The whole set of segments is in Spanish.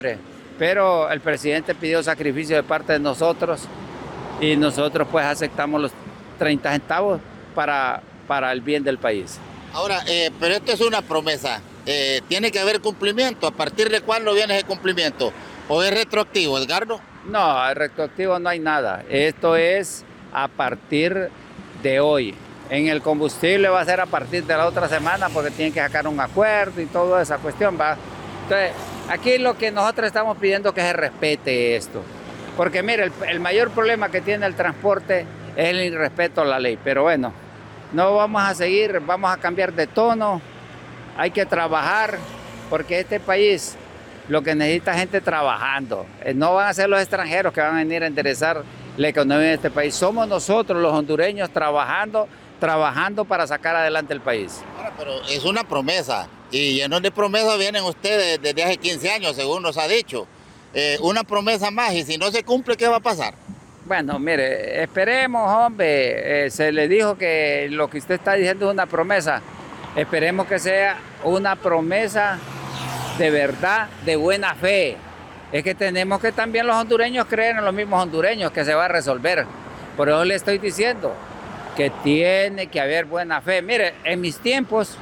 Pero el presidente pidió sacrificio de parte de nosotros y nosotros pues aceptamos los 30 centavos para el bien del país. Ahora, pero esto es una promesa. Tiene que haber cumplimiento. ¿A partir de cuándo viene ese cumplimiento? ¿O es retroactivo, Edgardo? No, el retroactivo no hay nada. Esto es a partir de hoy. En el combustible va a ser a partir de la otra semana porque tienen que sacar un acuerdo y toda esa cuestión, ¿va? Entonces, aquí lo que nosotros estamos pidiendo es que se respete esto. Porque mire, el mayor problema que tiene el transporte es el irrespeto a la ley. Pero bueno, no vamos a seguir, vamos a cambiar de tono. Hay que trabajar porque este país lo que necesita es gente trabajando. No van a ser los extranjeros que van a venir a enderezar la economía de este país. Somos nosotros los hondureños trabajando para sacar adelante el país. Ahora, pero es una promesa. Y llenos de promesas vienen ustedes desde hace 15 años, según nos ha dicho. Una promesa más, y si no se cumple, ¿qué va a pasar? Bueno, mire, esperemos, hombre. Se le dijo que lo que usted está diciendo es una promesa. Esperemos que sea una promesa de verdad, de buena fe. Es que tenemos que también los hondureños creer en los mismos hondureños que se va a resolver. Por eso le estoy diciendo que tiene que haber buena fe. Mire, en mis tiempos,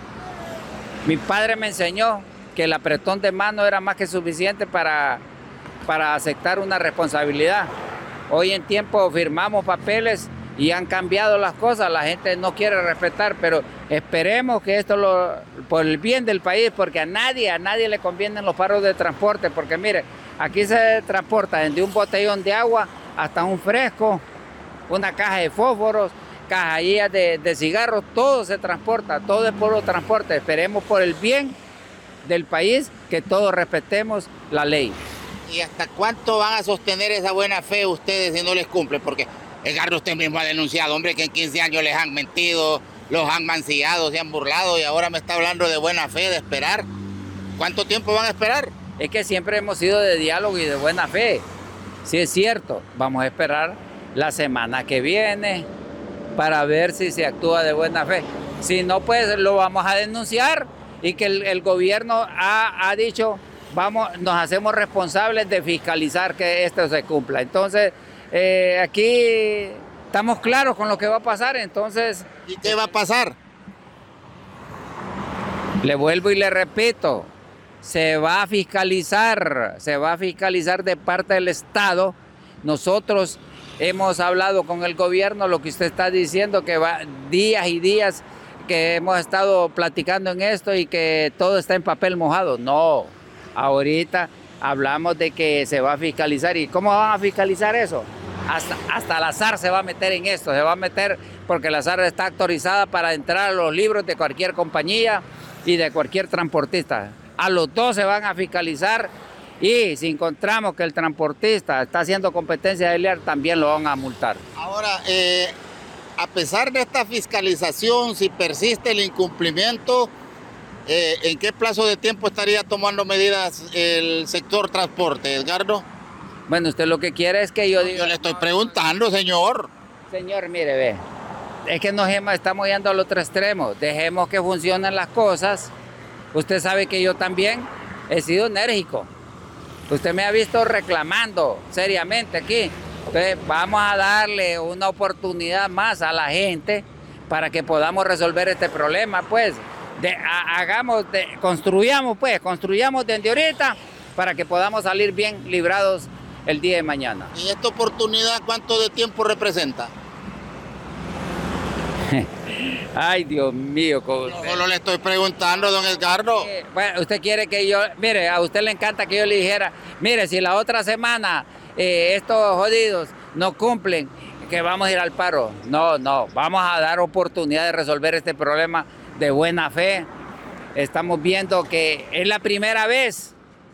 mi padre me enseñó que el apretón de mano era más que suficiente para aceptar una responsabilidad. Hoy en tiempo firmamos papeles y han cambiado las cosas, la gente no quiere respetar, pero esperemos que esto por el bien del país, porque a nadie le convienen los paros de transporte, porque mire, aquí se transporta desde un botellón de agua hasta un fresco, una caja de fósforos, cajallas de cigarros, todo se transporta, todo es puro transporte. Esperemos por el bien del país que todos respetemos la ley. ¿Y hasta cuánto van a sostener esa buena fe ustedes si no les cumple? Porque Edgardo, usted mismo ha denunciado, hombre, que en 15 años les han mentido, los han mancillado, se han burlado y ahora me está hablando de buena fe, de esperar. ¿Cuánto tiempo van a esperar? Es que siempre hemos sido de diálogo y de buena fe. Sí es cierto, vamos a esperar la semana que viene para ver si se actúa de buena fe. Si no, pues lo vamos a denunciar y que el gobierno ha dicho, nos hacemos responsables de fiscalizar que esto se cumpla. Entonces, aquí estamos claros con lo que va a pasar, entonces... ¿Y qué va a pasar? Le vuelvo y le repito, se va a fiscalizar de parte del Estado. Nosotros hemos hablado con el gobierno, lo que usted está diciendo, que va días y días que hemos estado platicando en esto y que todo está en papel mojado. No, ahorita hablamos de que se va a fiscalizar. ¿Y cómo van a fiscalizar eso? Hasta el azar se va a meter en esto, se va a meter porque el azar está autorizada para entrar a los libros de cualquier compañía y de cualquier transportista. A los dos se van a fiscalizar y si encontramos que el transportista está haciendo competencia desleal, también lo van a multar. Ahora, a pesar de esta fiscalización, si persiste el incumplimiento, ¿en qué plazo de tiempo estaría tomando medidas el sector transporte, Edgardo? Bueno, usted lo que quiere es que yo diga... Yo le estoy preguntando, señor. Señor, mire, ve, es que estamos yendo al otro extremo. Dejemos que funcionen las cosas. Usted sabe que yo también he sido enérgico. Usted me ha visto reclamando seriamente aquí. Entonces, vamos a darle una oportunidad más a la gente para que podamos resolver este problema, pues. Construyamos desde ahorita para que podamos salir bien librados el día de mañana. ¿Y esta oportunidad cuánto de tiempo representa? Ay, Dios mío. Solo le estoy preguntando, don Edgardo. Bueno, usted quiere que yo, mire, a usted le encanta que yo le dijera, mire, si la otra semana estos jodidos no cumplen, que vamos a ir al paro. No, vamos a dar oportunidad de resolver este problema de buena fe. Estamos viendo que es la primera vez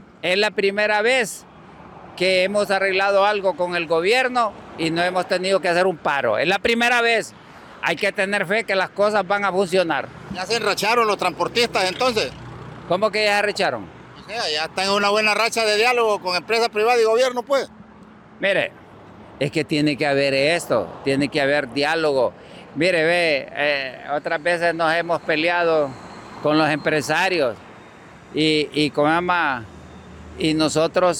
que hemos arreglado algo con el gobierno y no hemos tenido que hacer un paro. Es la primera vez. Hay que tener fe que las cosas van a funcionar. ¿Ya se enracharon los transportistas entonces? ¿Cómo que ya se arrecharon? O sea, ya están en una buena racha de diálogo con empresas privadas y gobierno, pues. Mire, es que tiene que haber esto, tiene que haber diálogo. Mire, ve, otras veces nos hemos peleado con los empresarios y nosotros